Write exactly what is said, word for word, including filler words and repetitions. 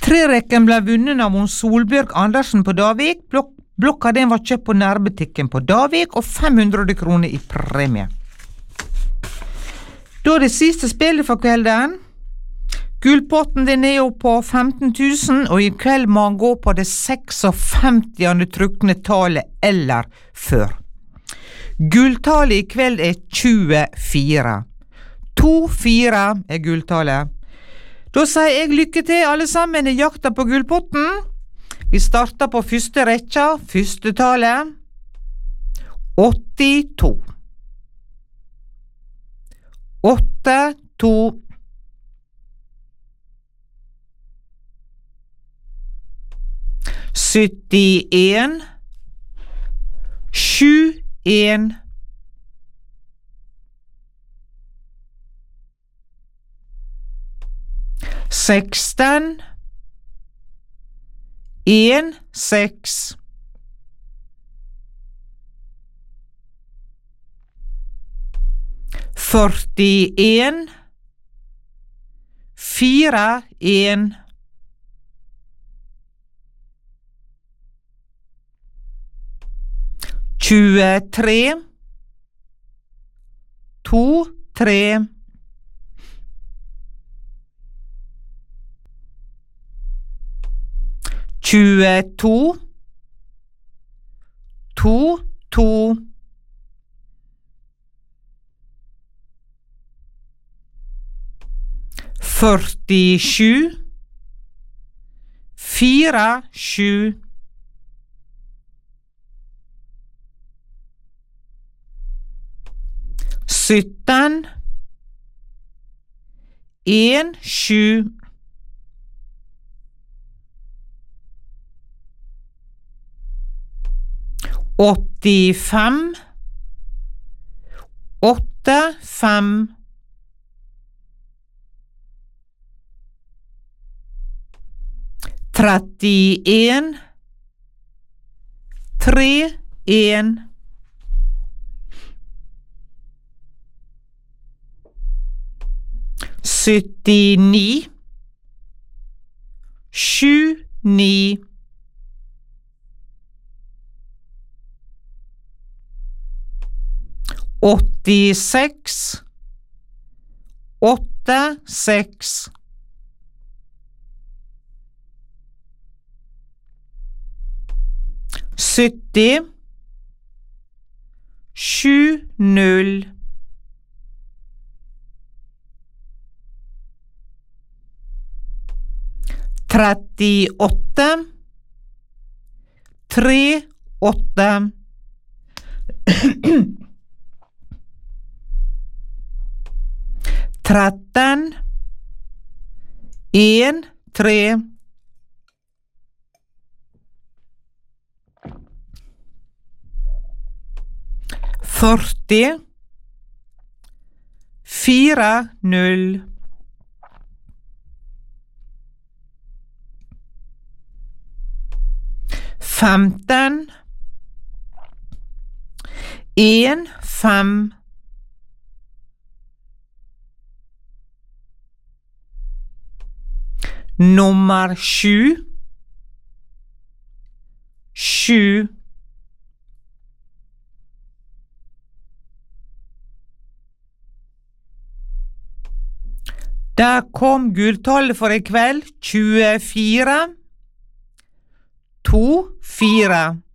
Trerekken ble vunnet av Solbjørg Andersen på Davik. Blok blokka den var kjøpt på nærbutikken på Davik, og fem hundre kroner i premie. Da er det siste spillet for kvelden. Gullpotten den er jo på femten tusen, og i kveld må han gå på det seksogfemtiende trukne tallet eller før. Gulltallet i kveld er tjuefire. To fire er gulltallet. Da sier jeg lykke til alle sammen i jakta på gullpotten. Vi starter på første rekka, første tallet, åttito. Åtte, to. Syttien. Sju, en. Seksten. En, seks. Førtien. Fire, en. Tjuetre. To, tre. Tjueto. To, to. Førtisju. Fire, sju. Sytten. En, sju. Åttifem. Åtte, fem. Trettien. Tre, en. Syttini. Sju, ni. Åttiseks. Åtte, seks. Sytti. Sju, null. Trettiåtte. Tre, åtte. Tretten. En, tre. Førti. Fire, null. Femten. En, fem. Nummer sju. Sju. Der kom gulltallet for i kveld, tjuefire. To, fire.